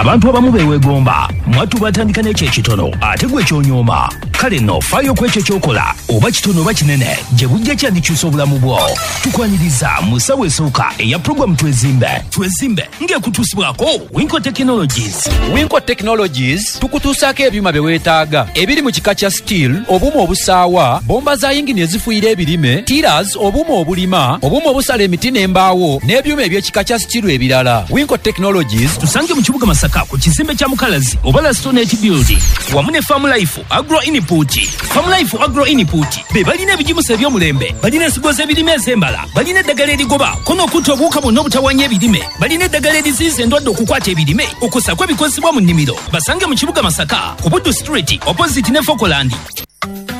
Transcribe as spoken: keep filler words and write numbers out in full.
abantu abamu beweegomba mwattu batandika n'ekyo ekitono ate gwe kyonyooma. Kale nno faayo ku ekyo ky'okola oba kitono oba kinene gye bujja kyandikyusa obulamu bwo. Tukwaniriza mu ssaawa esooka eya pulogulaamu twezimbe twezimbe ng'ekutuusibwako Winco Technologies. Winco Technologies tukutuusaako ebyuma bye weetaaga ebiri mu kika kya steel, obuuma obusaawa, bomba za yingini ezifuuyira ebirime, tiras, obuuma obulima, obuuma obusala emiti n'embaawo n'ebyuma eby'ekika kya steel ebirala. Winco Technologies tusange mu kibuga Masaka ku kizimbe kya Mukalazi oba Lastonate Building wamu ne Farm Life Agro Input. Farm Life Agro Input be balina ebijimusa eby'omulembe, balina ensigo z'ebirime ez'embala, balina eddagala erigoba kono okutta obuwuka bwonna obutawanya ebirime, balina eddagala eriziyiza endwadde okukwata ebirime okussa kw'ebikozesebwa mu nnimiro. Basange mu kibuga Masaka ku Buddu Street opposite ne Fokoland.